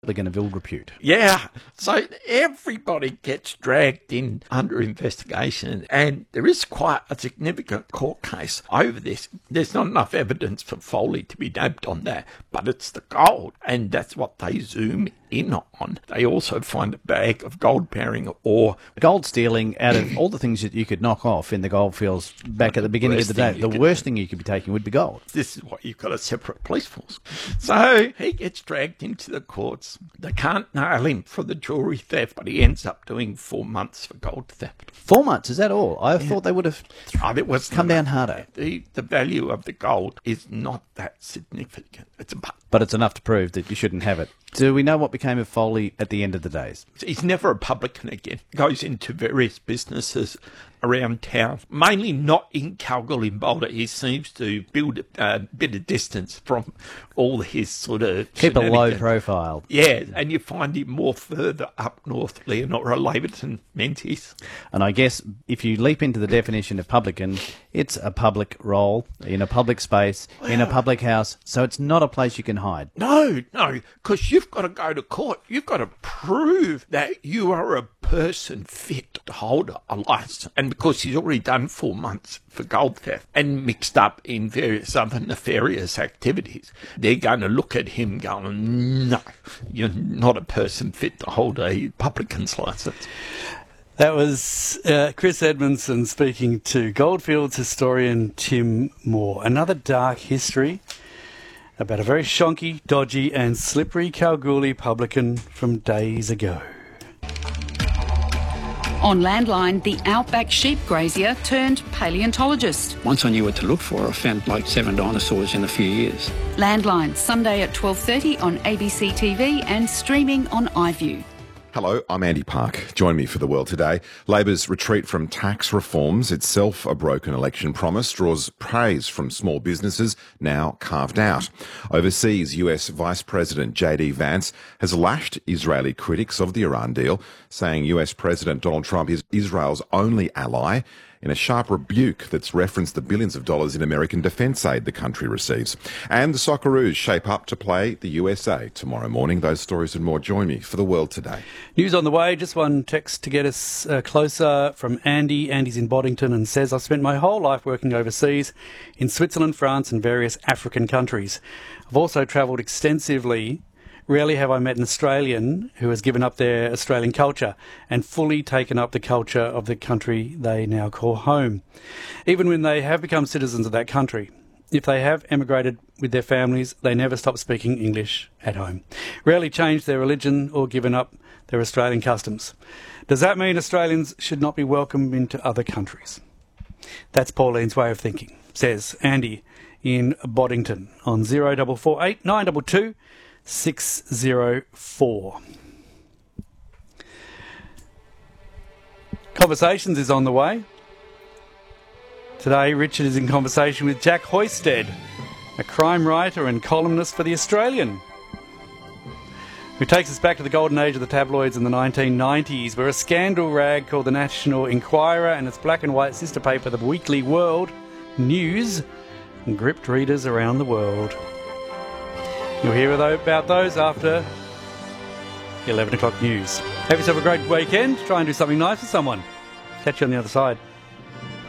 Again, of ill repute. Yeah, so everybody gets dragged in under investigation, and there is quite a significant court case over this. There's not enough evidence for Foley to be nabbed on that, but it's the gold, and that's what they zoom in on. They also find a bag of gold-bearing ore. Gold stealing, out of all the things that you could knock off in the goldfields back at the beginning of the day, the worst thing you could be taking would be gold. This is why you've got a separate police force. So he gets dragged into the courts. They can't nail him for the jewellery theft, but he ends up doing 4 months for gold theft. 4 months, is that all? I thought they would have come down harder. The value of the gold is not that significant. But it's enough to prove that you shouldn't have it. Do we know what became of Foley at the end of the days? He's never a publican again. Goes into various businesses around town, mainly not in Kalgoorlie and Boulder. He seems to build a bit of distance from all his sort of... Keep a low profile. Yeah, and you find him more further up north, Leonora, Laverton, Menzies. And I guess if you leap into the definition of publican, it's a public role, in a public space, in a public house, so it's not a place you can hide. No, because you've got to go to court. You've got to prove that you are a person fit to hold a licence. And because he's already done 4 months for gold theft and mixed up in various other nefarious activities, they're going to look at him going, no, you're not a person fit to hold a publican's licence. That was Chris Edmondson speaking to Goldfields historian Tim Moore. Another dark history about a very shonky, dodgy and slippery Kalgoorlie publican from days ago. On Landline, the outback sheep grazier turned paleontologist. Once I knew what to look for, I found like 7 dinosaurs in a few years. Landline, Sunday at 12:30 on ABC TV and streaming on iView. Hello, I'm Andy Park. Join me for The World Today. Labor's retreat from tax reforms, itself a broken election promise, draws praise from small businesses now carved out. Overseas, US Vice President J.D. Vance has lashed Israeli critics of the Iran deal, saying US President Donald Trump is Israel's only ally, in a sharp rebuke that's referenced the billions of dollars in American defence aid the country receives. And the Socceroos shape up to play the USA tomorrow morning. Those stories and more. Join me for The World Today. News on the way. Just one text to get us closer from Andy. Andy's in Boddington and says, I've spent my whole life working overseas in Switzerland, France and various African countries. I've also travelled extensively. Rarely have I met an Australian who has given up their Australian culture and fully taken up the culture of the country they now call home, even when they have become citizens of that country. If they have emigrated with their families, they never stop speaking English at home, rarely changed their religion or given up their Australian customs. Does that mean Australians should not be welcomed into other countries? That's Pauline's way of thinking, says Andy in Boddington on 0448 922 604. Conversations is on the way. Today, Richard is in conversation with Jack Hoisted, a crime writer and columnist for The Australian, who takes us back to the golden age of the tabloids in the 1990s, where a scandal rag called the National Enquirer and its black and white sister paper, The Weekly World News, gripped readers around the world. You'll hear about those after 11 o'clock news. Have yourself a great weekend. Try and do something nice for someone. Catch you on the other side.